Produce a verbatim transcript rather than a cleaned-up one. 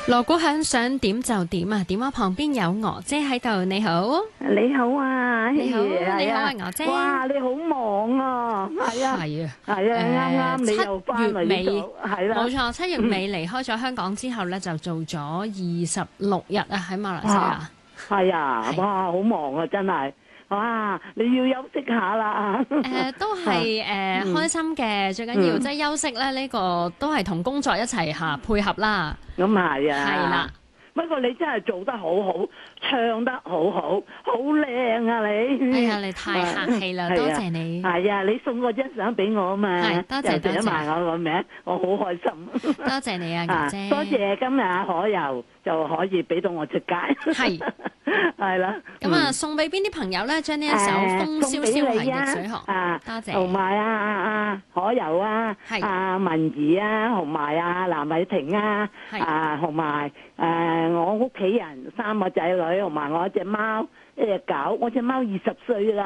鑼鼓響，想點就點啊！電話旁邊有娥姐喺度，你好， 你好啊， 你好， 係啊你好啊，娥姐。 哇，你好忙啊，係啊， 係啊， 係啊，啱啱你又翻嚟呢七月度，係啦， 冇錯，七月尾離開咗香港之後咧，就做咗二十六日啊，喺馬來西亞。 係啊， 係哇，好忙啊，真係，哇，你要休息下啦。 誒，都係誒開心嘅，最緊要即係休息咧，呢個都係同工作一齊嚇配合啦。 咁係啊， 係啦。 不過你真係做得好好，唱得好好，好靚啊你！ 哎呀，你太客氣啦，多謝你。 係啊，你送個張相俾我啊嘛， 係多謝多謝， 寫埋我個名，我好開心。 多謝你啊，娥姐。 多謝今日阿可柔就可以俾到我出街。係，係啦。 咁啊，送俾邊啲朋友咧？將呢一首《風蕭蕭》係逆水河。啊，多謝。 同埋啊啊啊可柔啊，阿文儀啊，同埋啊藍偉婷啊，啊同埋誒我屋企人三個仔女，同埋我一隻貓一隻狗，我隻貓二十歲啦。